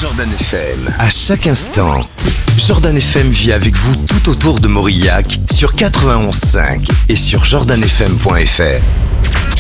Jordan FM. À chaque instant, Jordan FM vit avec vous tout autour de Maurillac sur 91.5 et sur jordanfm.fr.